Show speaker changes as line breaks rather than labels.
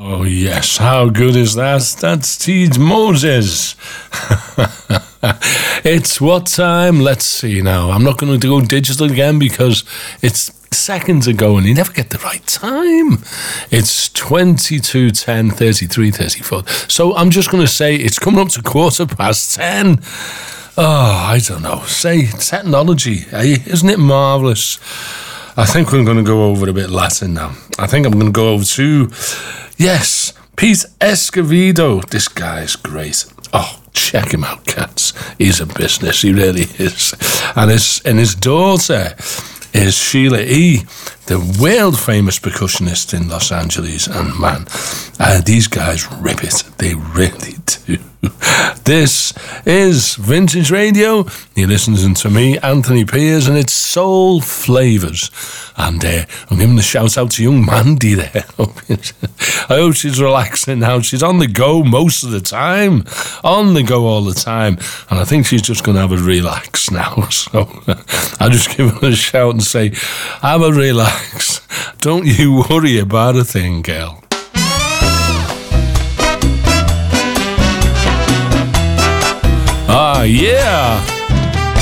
Oh, yes. How good is that? That's Teeds Moses. It's what time? Let's see now. I'm not going to go digital again because it's seconds ago and you never get the right time. It's 22, 10, 33, 34. So I'm just going to say it's coming up to 10:15. Oh, I don't know. Say technology, isn't it marvellous? I think we're going to go over a bit Latin now. I think I'm going to go over to, yes, Pete Escovedo. This guy's great. Oh, check him out, cats. He's a business. He really is. And his daughter is Sheila E., the world-famous percussionist in Los Angeles. And, man, these guys rip it. They really do. This is Vintage Radio. You're listening to me, Anthony Piers, and it's Soul Flavours. And I'm giving a shout-out to young Mandy there. I hope she's relaxing now. She's on the go most of the time. On the go all the time. And I think she's just going to have a relax now. So I'll just give her a shout and say, have a relax. Don't you worry about a thing, girl. Ah, yeah.